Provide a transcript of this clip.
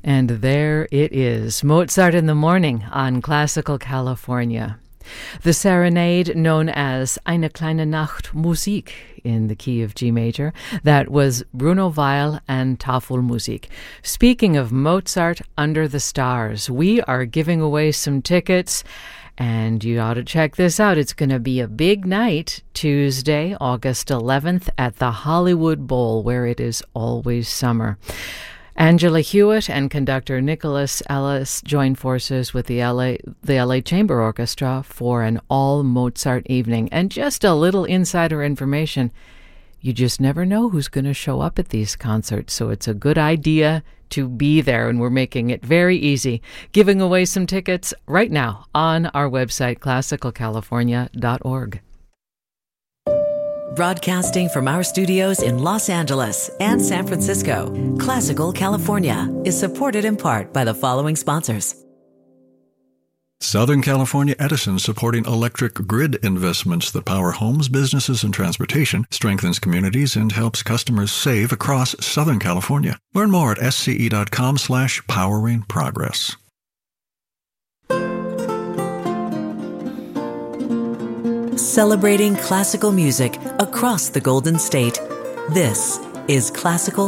And there it is, Mozart in the Morning on Classical California. The serenade known as Eine kleine Nacht Musik in the key of G major, that was Bruno Weil and Tafelmusik. Speaking of Mozart under the stars, we are giving away some tickets, and you ought to check this out. It's going to be a big night, Tuesday, August 11th, at the Hollywood Bowl, where it is always summer. Angela Hewitt and conductor Nicholas Ellis join forces with the LA Chamber Orchestra for an all-Mozart evening. And just a little insider information, you just never know who's going to show up at these concerts, so it's a good idea to be there, and we're making it very easy, giving away some tickets right now on our website, classicalcalifornia.org. Broadcasting from our studios in Los Angeles and San Francisco, Classical California is supported in part by the following sponsors. Southern California Edison, supporting electric grid investments that power homes, businesses, and transportation, strengthens communities, and helps customers save across Southern California. Learn more at sce.com/poweringprogress. Celebrating classical music across the Golden State. This is Classical